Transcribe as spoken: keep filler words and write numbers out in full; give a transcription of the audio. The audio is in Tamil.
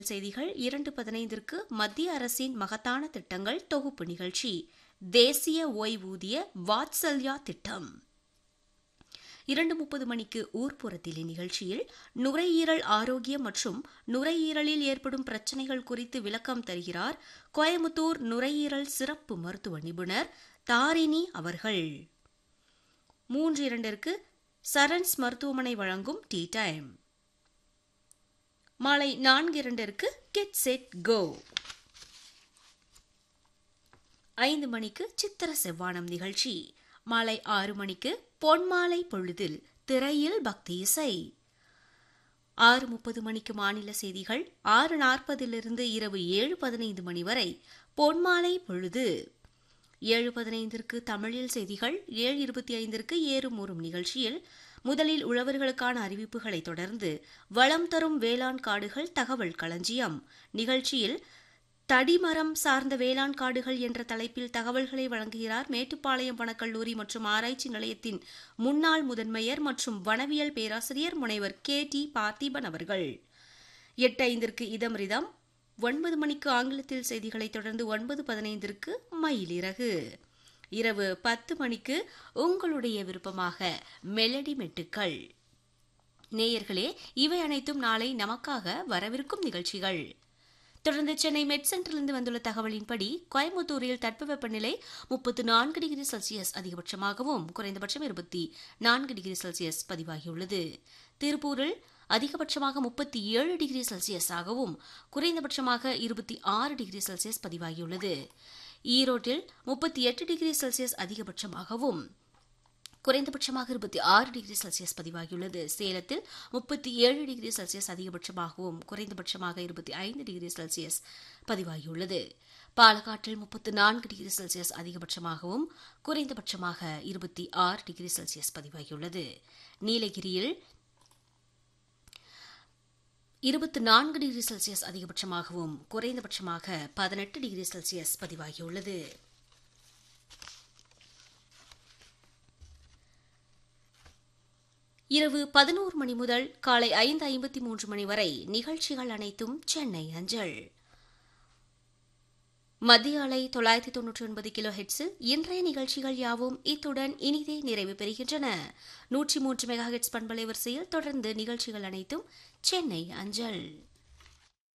செய்திகள் இரண்டு பதினைந்திற்கு மத்திய அரசின் மகத்தான திட்டங்கள் தொகுப்பு நிகழ்ச்சி தேசிய ஓய்வூதிய வாத்சல்யா திட்டம். இரண்டு முப்பது மணிக்கு ஊர்ப்புறத்திலே நிகழ்ச்சியில் நுரையீரல் ஆரோக்கியம் மற்றும் நுரையீரலில் ஏற்படும் பிரச்சினைகள் குறித்து விளக்கம் தருகிறார் கோயமுத்தூர் நுரையீரல் சிறப்பு மருத்துவ நிபுணர் தாரிணி அவர்கள். மூன்று இரண்டிற்கு சரண்ஸ் மருத்துவமனை வழங்கும் டீ டைம். மாலை நான்கு இரண்டிற்கு கெட் செட் கோ. ஐந்து மணிக்கு சித்திர செவ்வானம் நிகழ்ச்சி. மாலை ஆறு மணிக்கு பொன்மாலை பொழுதில் திரையில் பக்தி இசை. ஆறு முப்பது மணிக்கு மாநில செய்திகள். ஆறு நாற்பதிலிருந்து இரவு ஏழு பதினைந்து மணி வரை பொன்மாலை பொழுது. ஏழு பதினைந்திற்கு தமிழில் செய்திகள். ஏழு இருபத்தி ஐந்திற்கு ஏறும் ஊறும் நிகழ்ச்சியில் முதலில் உழவர்களுக்கான அறிவிப்புகளை தொடர்ந்து வளம் தரும் வேளாண் காடுகள் தகவல் களஞ்சியம் நிகழ்ச்சியில் தடிமரம் சார்ந்த வேளாண் காடுகள் என்ற தலைப்பில் தகவல்களை வழங்குகிறார் மேட்டுப்பாளையம் வனக்கல்லூரி மற்றும் ஆராய்ச்சி நிலையத்தின் முன்னாள் முதன்மையர் மற்றும் வனவியல் பேராசிரியர் முனைவர் கே டி பார்த்திபன் அவர்கள். எட்டு ஐந்திற்கு இதம்ரிதம். ஒன்பது மணிக்கு ஆங்கிலத்தில் செய்திகளை தொடர்ந்து ஒன்பது பதினைந்திற்கு மயிலிறகு. இரவு பத்து மணிக்கு உங்களுடைய விருப்பமாக மெலடி மெட்டுக்கள். நேயர்களே, இவை அனைத்தும் நாளை நமக்காக வரவிருக்கும் நிகழ்ச்சிகள். தொடர்ந்து சென்னை மெட் சென்டரிலிருந்து வந்துள்ள தகவலின்படி கோயம்புத்தூரில் தட்பவெப்பநிலை முப்பத்து நான்கு டிகிரி செல்சியஸ் அதிகபட்சமாகவும் குறைந்தபட்சம் இருபத்தி நான்கு டிகிரி செல்சியஸ் பதிவாகியுள்ளது. திருப்பூரில் அதிகபட்சமாக முப்பத்தி ஏழு டிகிரி செல்சியஸாகவும் குறைந்தபட்சமாக இருபத்தி ஆறு டிகிரி செல்சியஸ் பதிவாகியுள்ளது. ஈரோட்டில் முப்பத்தி எட்டு டிகிரி செல்சியஸ் அதிகபட்சமாகவும் குறைந்தபட்சமாக இருபத்தி ஆறு டிகிரி செல்சியஸ் பதிவாகியுள்ளது. சேலத்தில் முப்பத்தி ஏழு டிகிரி செல்சியஸ் அதிகபட்சமாகவும் குறைந்தபட்சமாக இருபத்தி ஐந்து டிகிரி செல்சியஸ் பதிவாகியுள்ளது. பாலக்காட்டில் முப்பத்தி நான்கு டிகிரி செல்சியஸ் அதிகபட்சமாகவும் குறைந்தபட்சமாக இருபத்தி ஆறு டிகிரி செல்சியஸ் பதிவாகியுள்ளது. நீலகிரியில் இருபத்தி நான்கு டிகிரி செல்சியஸ் அதிகபட்சமாகவும் குறைந்தபட்சமாக பதினெட்டு டிகிரி செல்சியஸ் பதிவாகியுள்ளது. இரவு பதினோரு மணி முதல் காலை ஐந்து ஐம்பத்தி மூன்று மணி வரை நிகழ்ச்சிகள் அனைத்தும் சென்னை அஞ்சல். மத்திய அலை தொள்ளாயிரத்தி தொன்னூற்றி ஒன்பது கிலோ ஹெட்ஸில் இன்றைய நிகழ்ச்சிகள் யாவும் இத்துடன் இனிதே நிறைவு பெறுகின்றன. நூற்றி மூன்று மெகா ஹெட்ஸ் பண்பலை வரிசையில் தொடர்ந்து நிகழ்ச்சிகள் அனைத்தும் சென்னை அஞ்சல்.